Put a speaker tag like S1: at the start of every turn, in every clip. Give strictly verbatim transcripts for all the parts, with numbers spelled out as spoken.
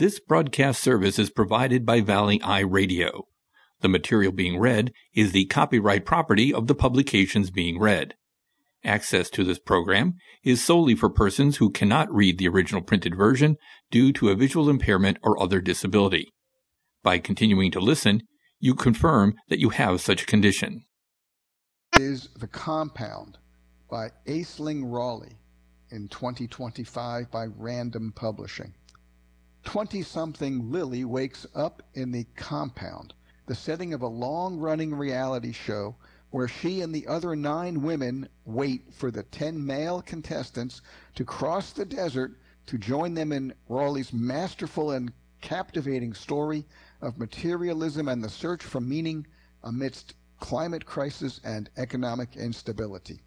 S1: This broadcast service is provided by Valley Eye Radio. The material being read is the copyright property of the publications being read. Access to this program is solely for persons who cannot read the original printed version due to a visual impairment or other disability. By continuing to listen, you confirm that you have such a condition.
S2: Is The Compound by Aisling Raleigh in twenty twenty-five by Random Publishing. Twenty-something Lily wakes up in the compound, the setting of a long-running reality show where she and the other nine women wait for the ten male contestants to cross the desert to join them in Raleigh's masterful and captivating story of materialism and the search for meaning amidst climate crisis and economic instability.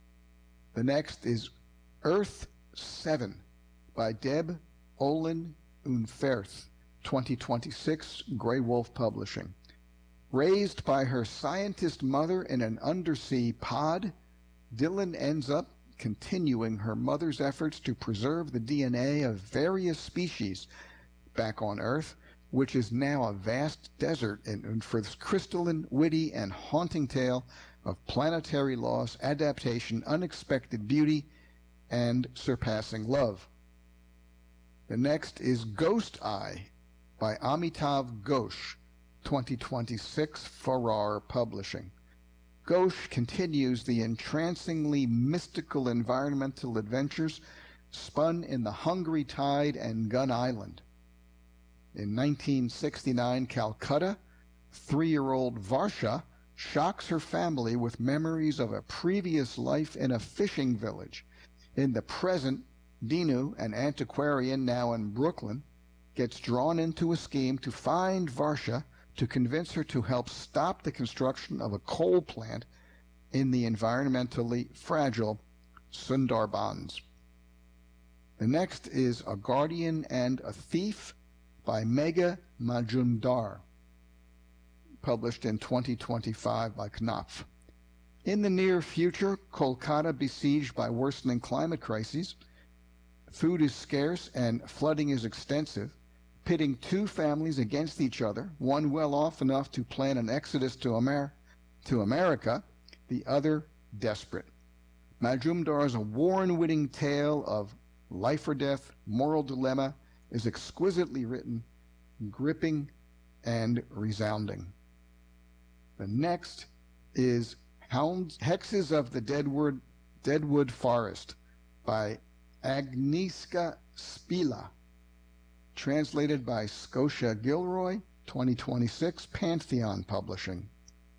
S2: The next is Earth seven by Deb Olin Unferth, twenty twenty-six, Grey Wolf Publishing. Raised by her scientist mother in an undersea pod, Dylan ends up continuing her mother's efforts to preserve the D N A of various species back on Earth, which is now a vast desert in Unferth's crystalline, witty, and haunting tale of planetary loss, adaptation, unexpected beauty, and surpassing love. The next is Ghost Eye by Amitav Ghosh, twenty twenty-six, Farrar Publishing. Ghosh continues the entrancingly mystical environmental adventures spun in The Hungry Tide and Gun Island. In nineteen sixty-nine Calcutta, three-year-old Varsha shocks her family with memories of a previous life in a fishing village. In the present, Dinu, an antiquarian now in Brooklyn, gets drawn into a scheme to find Varsha to convince her to help stop the construction of a coal plant in the environmentally fragile Sundarbans. The next is A Guardian and a Thief by Megha Majumdar, published in twenty twenty-five by Knopf. In the near future, Kolkata besieged by worsening climate crises, food is scarce and flooding is extensive, pitting two families against each other, one well off enough to plan an exodus to, Amer- to America, the other desperate. Majumdar's award-winning tale of life or death, moral dilemma, is exquisitely written, gripping, and resounding. The next is Hounds, Hexes of the Deadwood, Deadwood Forest by Agnieszka Spila, translated by Scotia Gilroy, twenty twenty-six, Pantheon Publishing.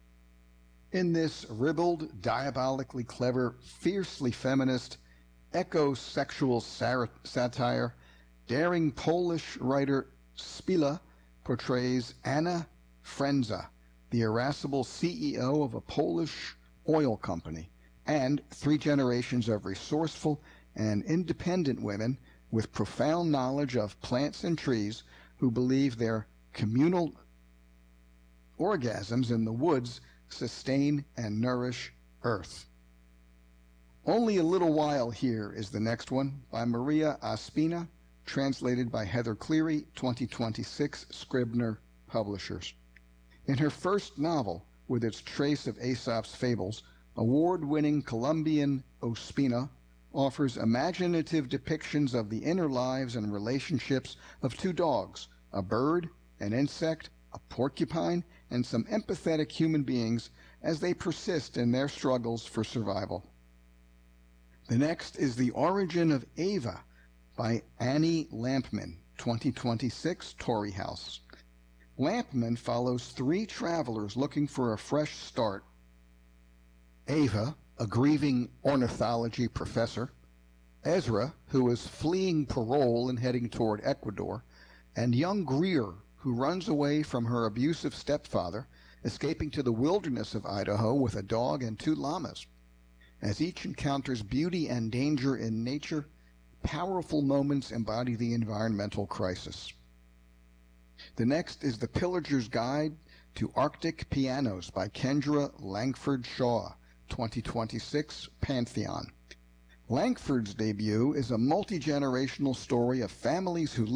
S2: In this ribald, diabolically clever, fiercely feminist, eco-sexual sar- satire, daring Polish writer Spila portrays Anna Frenza, the irascible C E O of a Polish oil company, and three generations of resourceful and independent women with profound knowledge of plants and trees who believe their communal orgasms in the woods sustain and nourish Earth. Only a Little While Here is the next one by Maria Ospina, translated by Heather Cleary, twenty twenty-six, Scribner Publishers. In her first novel, with its trace of Aesop's fables, award-winning Colombian Ospina offers imaginative depictions of the inner lives and relationships of two dogs, a bird, an insect, a porcupine, and some empathetic human beings as they persist in their struggles for survival. The next is The Origin of Ava by Annie Lampman, twenty twenty-six, Torrey House. Lampman follows three travelers looking for a fresh start. Ava, a grieving ornithology professor, Ezra, who is fleeing parole and heading toward Ecuador, and young Greer, who runs away from her abusive stepfather, escaping to the wilderness of Idaho with a dog and two llamas. As each encounters beauty and danger in nature, powerful moments embody the environmental crisis. The next is The Pillager's Guide to Arctic Pianos by Kendra Langford Shaw, twenty twenty-six, Pantheon. Langford's debut is a multi-generational story of families who